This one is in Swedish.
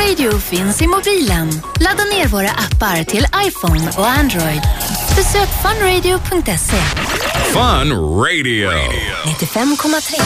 Radio finns i mobilen. Ladda ner våra appar till iPhone och Android. Besök funradio.se. Fun Radio 95,3.